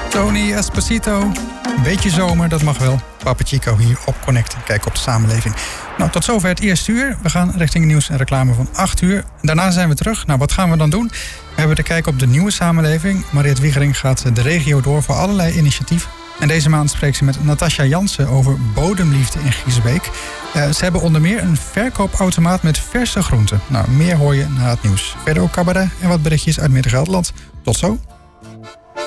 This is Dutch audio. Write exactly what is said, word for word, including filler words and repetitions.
Tony Esposito. Een beetje zomer, dat mag wel. Papa Chico hier op Connect. Kijk op de samenleving. Nou, tot zover het eerste uur. We gaan richting nieuws en reclame van acht uur. Daarna zijn we terug. Nou, wat gaan we dan doen? We hebben de kijk op de nieuwe samenleving. Mariette Wiegering gaat de regio door voor allerlei initiatieven. En deze maand spreekt ze met Natasja Jansen over bodemliefde in Giesbeek. Uh, ze hebben onder meer een verkoopautomaat met verse groenten. Nou, meer hoor je na het nieuws. Verder ook cabaret en wat berichtjes uit Midden-Gelderland. Tot zo.